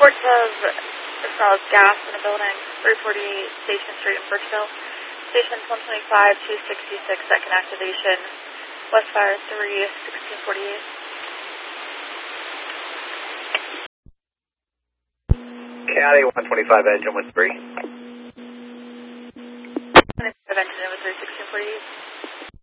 As well as gas in the building, 348 Station Street in Birchville. Stations 125, 266, second activation. Westfire 3, 1648. County 125 engine with 3. 125 engine with 3, 1648.